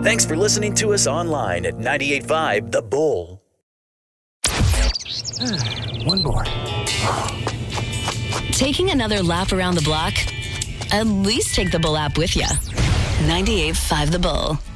Thanks for listening to us online at 98.5 The Bull. One more. Taking another lap around the block? At least take the Bull app with you. 98.5 The Bull.